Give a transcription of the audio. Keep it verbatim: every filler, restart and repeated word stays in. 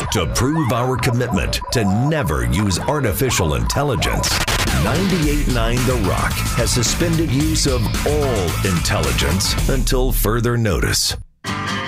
To prove our commitment to never use artificial intelligence, ninety-eight point nine The Rock has suspended use of all intelligence until further notice.